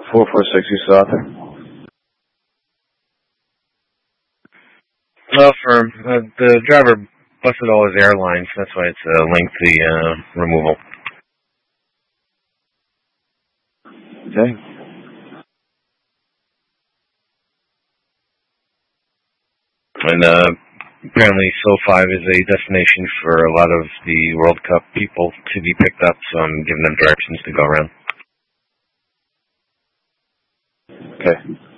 446, you still out there? Well, the driver busted all his airlines. That's why it's a lengthy removal. Okay. And apparently SO5 is a destination for a lot of the World Cup people to be picked up, so I'm giving them directions to go around. Okay.